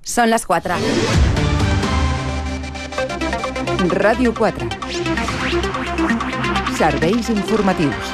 Són les 4. Ràdio 4. Serveis informatius.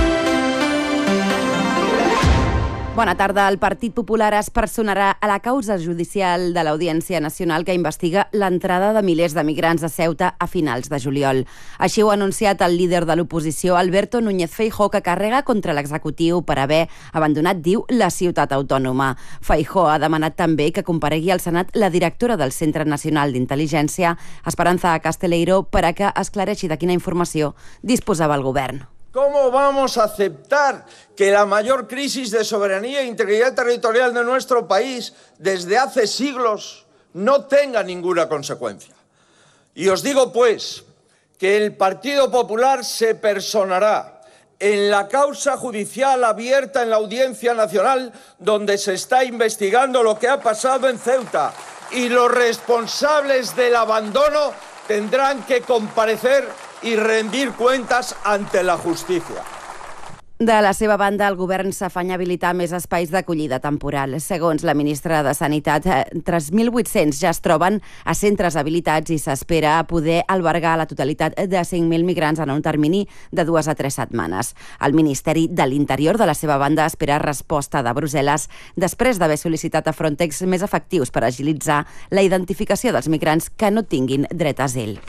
Bona tarda. El Partit Popular es personarà a la causa judicial de l'Audiència Nacional que investiga l'entrada de milers de migrants a Ceuta a finals de juliol. Així ho ha anunciat el líder de l'oposició, Alberto Núñez Feijóo, que carrega contra l'executiu per haver abandonat, diu, la ciutat autònoma. Feijóo ha demanat també que comparegui al Senat la directora del Centre Nacional d'Intel·ligència, Esperanza Casteleiro, per a que esclareixi de quina informació disposava el govern. ¿Cómo vamos a aceptar que la mayor crisis de soberanía e integridad territorial de nuestro país desde hace siglos no tenga ninguna consecuencia? Y os digo, pues, que el Partido Popular se personará en la causa judicial abierta en la Audiencia Nacional, donde se está investigando lo que ha pasado en Ceuta, y los responsables del abandono tendrán que comparecer i rendir cuentas ante la justícia. De la seva banda, el govern s'afanya a habilitar més espais d'acollida temporal. Segons la ministra de Sanitat, 3.800 ja es troben a centres habilitats i s'espera poder albergar la totalitat de 5.000 migrants en un termini de 2 a 3 setmanes. El Ministeri de l'Interior, de la seva banda, espera resposta de Brussel·les després d'haver sol·licitat a Frontex més efectius per agilitzar la identificació dels migrants que no tinguin dret a asil.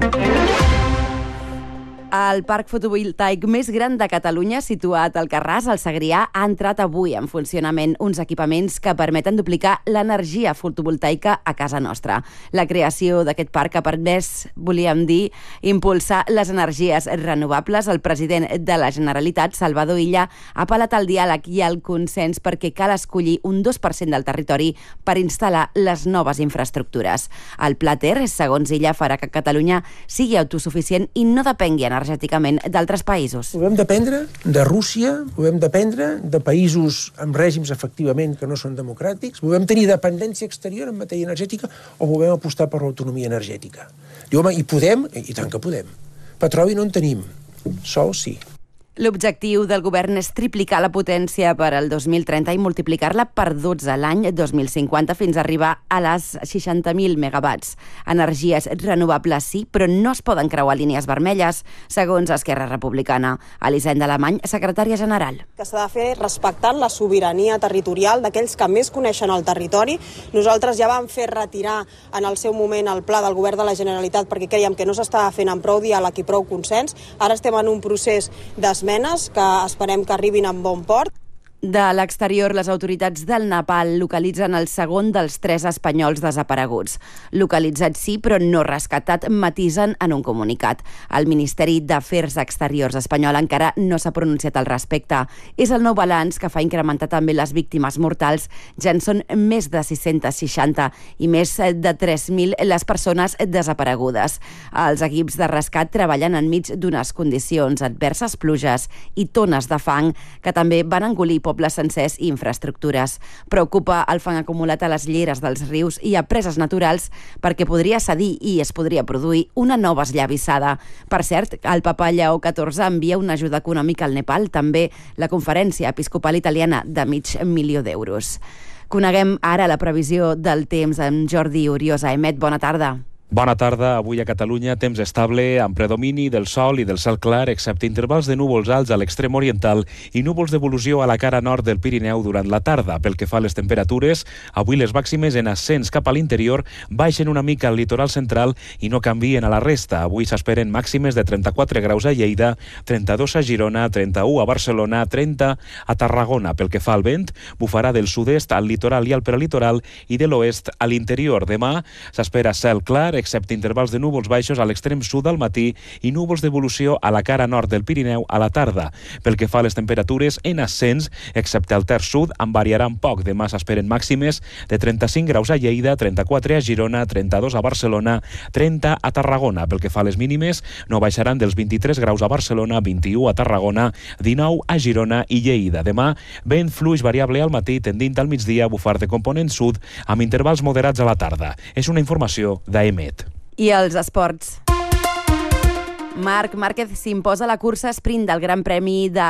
El parc fotovoltaic més gran de Catalunya, situat al Carràs, al Segrià, ha entrat avui en funcionament uns equipaments que permeten duplicar l'energia fotovoltaica a casa nostra. La creació d'aquest parc ha permès, volíem dir, impulsar les energies renovables. El president de la Generalitat, Salvador Illa, ha apel·lat al diàleg i al consens perquè cal escollir un 2% del territori per instal·lar les noves infraestructures. El Pla Ter, segons Illa, farà que Catalunya sigui autosuficient i no depengui energèticament d'altres països. Ho vam dependre de Rússia, ho vam dependre de països amb règims efectivament que no són democràtics, ho vam tenir dependència exterior en matèria energètica o ho vam apostar per l'autonomia energètica. Diu, home, i podem? I tant que podem. Petroli no en tenim, sol sí. L'objectiu del govern és triplicar la potència per al 2030 i multiplicar-la per 12 l'any 2050 fins a arribar a les 60.000 megawatts. Energies renovables sí, però no es poden creuar línies vermelles, segons Esquerra Republicana. Elisenda Alemany, secretària general. Que s'ha de fer respectant la sobirania territorial d'aquells que més coneixen el territori. Nosaltres ja vam fer retirar en el seu moment el pla del govern de la Generalitat perquè creiem que no s'estava fent amb prou diàleg i prou consens. Ara estem en un procés d'esmenes que esperem que arribin amb bon port. De l'exterior, les autoritats del Nepal localitzen el segon dels 3 espanyols desapareguts. Localitzat sí, però no rescatat, matisen en un comunicat. El Ministeri d'Afers Exteriors espanyol encara no s'ha pronunciat al respecte. És el nou balanç que fa incrementar també les víctimes mortals. Ja en són més de 660 i més de 3.000 les persones desaparegudes. Els equips de rescat treballen enmig d'unes condicions adverses, pluges i tones de fang que també van engolir pobles sencers i infraestructures. Preocupa el fang acumulat a les lleres dels rius i a preses naturals perquè podria cedir i es podria produir una nova esllavissada. Per cert, el papa Lleó XIV envia una ajuda econòmica al Nepal, també la Conferència Episcopal Italiana de $500.000 d'euros. Coneguem ara la previsió del temps amb Jordi Oriosa. Emet, bona tarda. Bona tarda. Avui a Catalunya, temps estable, amb predomini del sol i del cel clar, excepte intervals de núvols alts a l'extrem oriental i núvols d'evolució a la cara nord del Pirineu durant la tarda. Pel que fa a les temperatures, avui les màximes en ascens cap a l'interior baixen una mica al litoral central i no canvien a la resta. Avui s'esperen màximes de 34 graus a Lleida, 32 a Girona, 31 a Barcelona, 30 a Tarragona. Pel que fa al vent, bufarà del sud-est al litoral i al prelitoral i de l'oest a l'interior. Demà s'espera cel clar, excepte intervals de núvols baixos a l'extrem sud al matí i núvols d'evolució a la cara nord del Pirineu a la tarda. Pel que fa a les temperatures, en ascens, excepte al terç sud, en variaran poc. Demà s'esperen màximes de 35 graus a Lleida, 34 a Girona, 32 a Barcelona, 30 a Tarragona. Pel que fa a les mínimes, no baixaran dels 23 graus a Barcelona, 21 a Tarragona, 19 a Girona i Lleida. Demà, vent fluix variable al matí, tendint al migdia a bufar de component sud, amb intervals moderats a la tarda. És una informació d'Emet. I els esports. Marc Márquez s'imposa a la cursa sprint del Gran Premi de